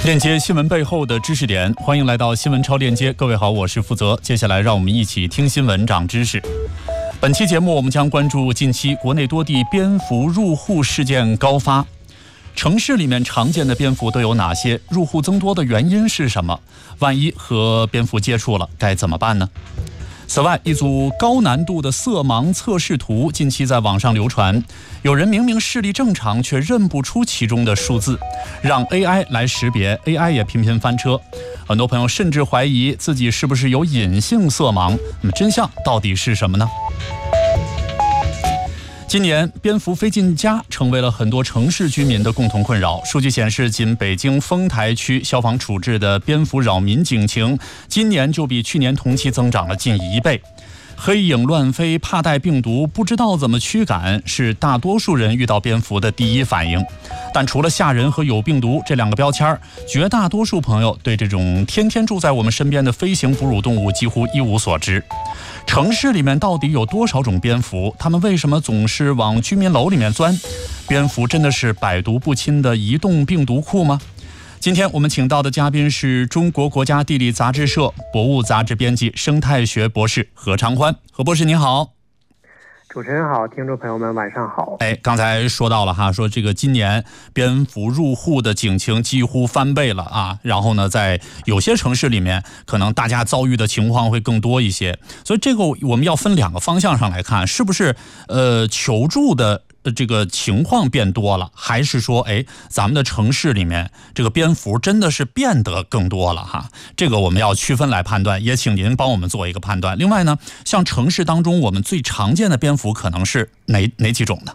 链接新闻背后的知识点，欢迎来到新闻超链接。各位好，我是负责。接下来让我们一起听新闻长知识。本期节目我们将关注近期国内多地蝙蝠入户事件高发。城市里面常见的蝙蝠都有哪些？入户增多的原因是什么？万一和蝙蝠接触了该怎么办呢？此外，一组高难度的色盲测试图近期在网上流传，有人明明视力正常，却认不出其中的数字，让 AI 来识别 ，AI 也频频翻车。很多朋友甚至怀疑自己是不是有隐性色盲，那么真相到底是什么呢？今年蝙蝠飞进家成为了很多城市居民的共同困扰。数据显示，仅北京丰台区消防处置的蝙蝠扰民警情，今年就比去年同期增长了近1倍。黑影乱飞、怕带病毒、不知道怎么驱赶，是大多数人遇到蝙蝠的第一反应。但除了吓人和有病毒这两个标签，绝大多数朋友对这种天天住在我们身边的飞行哺乳动物几乎一无所知。城市里面到底有多少种蝙蝠？它们为什么总是往居民楼里面钻？蝙蝠真的是百毒不侵的移动病毒库吗？今天我们请到的嘉宾是中国国家地理杂志社博物杂志编辑、生态学博士何长欢。何博士您好。 主持人好，听众朋友们晚上好。 刚才说到了哈，说这个今年蝙蝠入户的警情几乎翻倍了啊，然后呢，在有些城市里面，可能大家遭遇的情况会更多一些，所以这个我们要分两个方向上来看，是不是求助的这个情况变多了，还是说咱们的城市里面这个蝙蝠真的是变得更多了哈？这个我们要区分来判断，也请您帮我们做一个判断。另外呢，像城市当中我们最常见的蝙蝠可能是哪几种呢？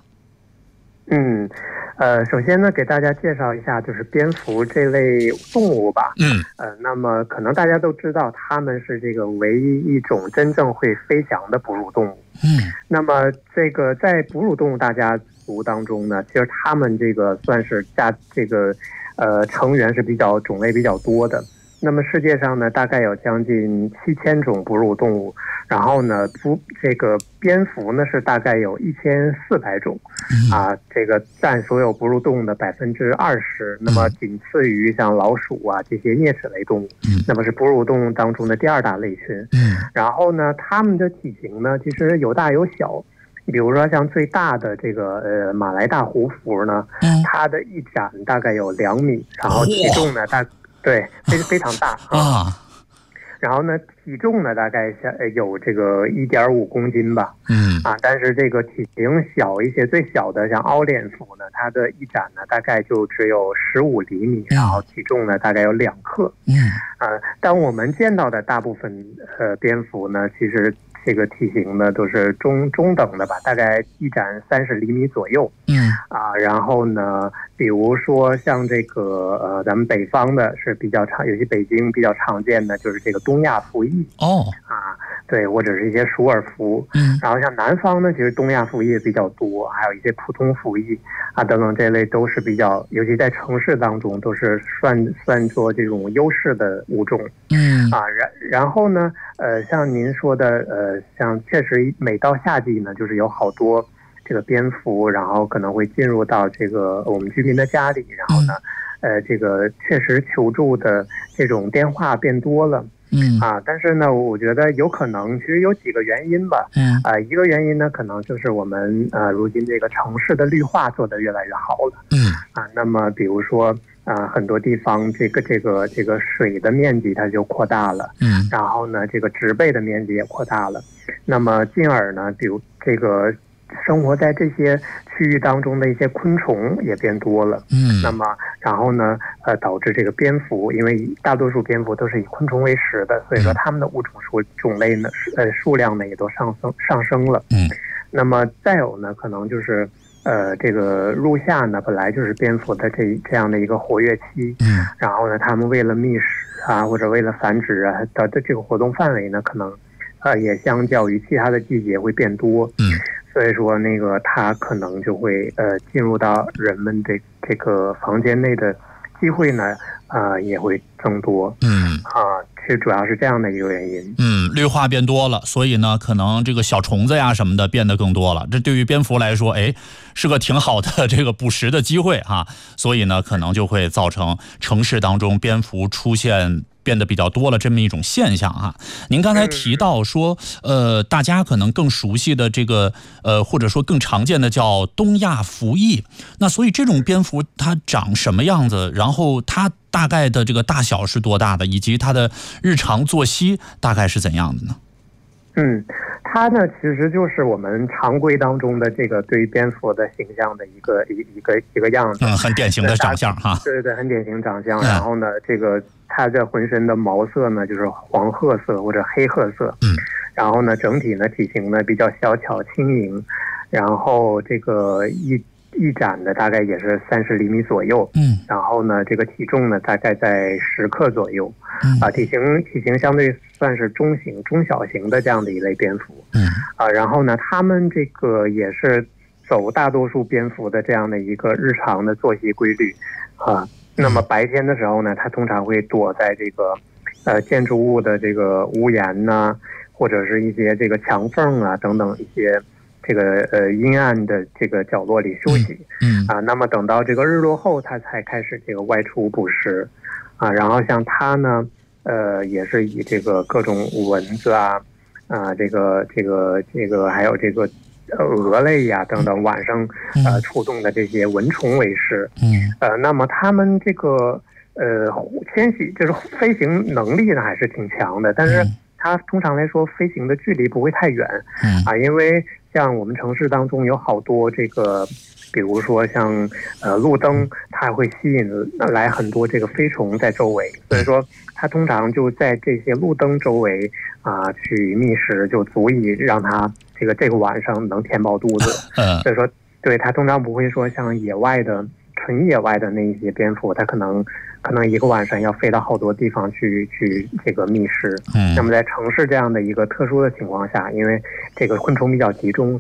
首先呢，给大家介绍一下就是蝙蝠这类动物吧。那么可能大家都知道，它们是这个唯一一种真正会飞翔的哺乳动物。那么这个在哺乳动物大家族当中呢，其实它们这个算是成员是种类比较多的。那么世界上呢，大概有将近7000种哺乳动物，然后呢，这个蝙蝠呢是大概有1400种，这个占所有哺乳动物的20%，那么仅次于像老鼠啊这些啮齿类动物，那么是哺乳动物当中的第2大类群。然后呢，它们的体型呢其实有大有小。比如说像最大的这个马来大胡蝠呢，它的一展大概有2米，然后体重呢非常大啊。然后呢，体重呢大概有这个1.5公斤吧。但是这个体型小一些，最小的像凹脸蝠呢，它的一展呢大概就只有15厘米，然后体重呢大概有2克。但我们见到的大部分蝙蝠呢，其实这个体型呢都是中等的吧，大概一展30厘米左右。然后呢，比如说像这个咱们北方的是比较尤其北京比较常见的就是这个东亚蝠翼。对，或者是一些鼠耳蝠。然后像南方呢，其实东亚蝠翼比较多，还有一些普通蝠翼等等，这类都是比较，尤其在城市当中都是算作这种优势的物种。然后呢，像您说的，像确实每到夏季呢，就是有好多这个蝙蝠，然后可能会进入到这个我们居民的家里，然后呢，这个确实求助的这种电话变多了。但是呢，我觉得有可能其实有几个原因吧。一个原因呢，可能就是我们如今这个城市的绿化做得越来越好了。那么比如说很多地方这个水的面积它就扩大了。然后呢，这个植被的面积也扩大了。那么进而呢，比如这个生活在这些区域当中的一些昆虫也变多了。那么然后呢，导致这个蝙蝠，因为大多数蝙蝠都是以昆虫为食的，所以说它们的物种类呢，数量呢也都上升了。那么再有呢，可能就是这个入夏呢，本来就是蝙蝠的这样的一个活跃期。然后呢，它们为了觅食或者为了繁殖的这个活动范围呢，可能也相较于其他的季节会变多。所以说那个它可能就会进入到人们的这个房间内的机会呢也会增多。其实主要是这样的一个原因。 绿化变多了，所以呢，可能这个小虫子呀什么的变得更多了。这对于蝙蝠来说，是个挺好的这个捕食的机会哈。所以呢，可能就会造成城市当中蝙蝠出现变得比较多了这么一种现象哈。您刚才提到说，大家可能更熟悉的这个或者说更常见的叫东亚蝠翼，那所以这种蝙蝠它长什么样子，然后它大概的这个大小是多大的，以及它的日常作息大概是怎样的呢？ 它呢其实就是我们常规当中的这个对于蝙蝠的形象的一个样子， 很典型的长相哈。 对，很典型长相。然后呢，这个它的浑身的毛色呢就是黄褐色或者黑褐色。然后呢，整体呢体型呢比较小巧轻盈，然后这个一展的大概也是30厘米左右。然后呢，这个体重呢大概在10克左右。体型相对算是中小型的这样的一类蝙蝠。然后呢，他们这个也是走大多数蝙蝠的这样的一个日常的作息规律。那么白天的时候呢，它通常会躲在这个建筑物的这个屋檐呐，或者是一些这个墙缝啊等等一些这个阴暗的这个角落里休息。那么等到这个日落后，它才开始这个外出捕食。然后像它呢，也是以这个各种蚊子这个还有这个蛾类呀等等晚上出动的这些蚊虫为食。那么它们这个迁徙就是飞行能力呢还是挺强的，但是它通常来说飞行的距离不会太远。因为像我们城市当中有好多这个，比如说像路灯，它会吸引来很多这个飞虫在周围，所以说它通常就在这些路灯周围去觅食，就足以让它这个晚上能填饱肚子。所以说，对，它通常不会说像纯野外的那一些蝙蝠，它可能一个晚上要飞到好多地方去这个觅食。那么在城市这样的一个特殊的情况下，因为这个昆虫比较集中，